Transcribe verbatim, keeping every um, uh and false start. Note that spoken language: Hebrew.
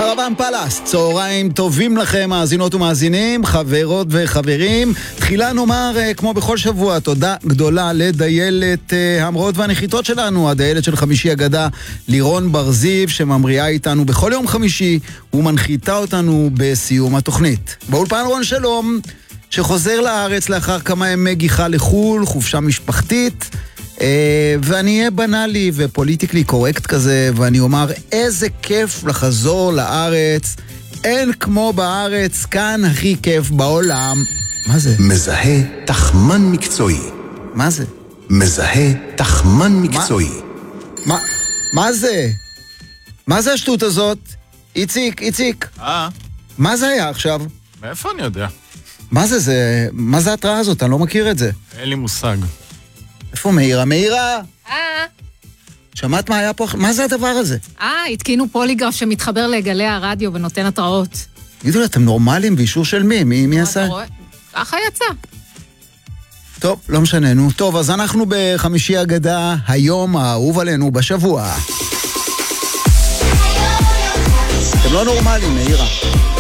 קרבן פלאס, צהריים טובים לכם, מאזינות ומאזינים, חברות וחברים. תחילה נאמר, כמו בכל שבוע, תודה גדולה לדיילת המראות והנחיתות שלנו, הדיילת של חמישי אגדה, לירון בר זיו, שממריאה איתנו בכל יום חמישי, ומנחיתה אותנו בסיום התוכנית. באולפן רון שלום, שחוזר לארץ לאחר כמה ימי גיחה לחול, חופשה משפחתית, ואני אהיה בנאלי ופוליטיקלי קורקט כזה, ואני אומר, איזה כיף לחזור לארץ, אין כמו בארץ, כאן הכי כיף בעולם. מה זה? מזהה תחמן מקצועי. מה זה? מזהה תחמן מקצועי. מה? מה זה? מה זה השטות הזאת? איציק, איציק. אה? מה זה היה עכשיו? מאיפה אני יודע? מה זה זה? מה זה ההתראה הזאת? אני לא מכיר את זה. אין לי מושג. איפה מאירה? מאירה? אה. שמעת מה היה פה? מה זה הדבר הזה? אה, התקינו פוליגרף שמתחבר לגלי הרדיו ונותן התראות. תגידו לי, אתם נורמלים באישור של מי? מי, מי עשה? ככה יצא. טוב, לא משנה, נו. טוב, אז אנחנו בחמישי אגדה, היום האהוב עלינו בשבוע. אתם לא נורמלים, מאירה.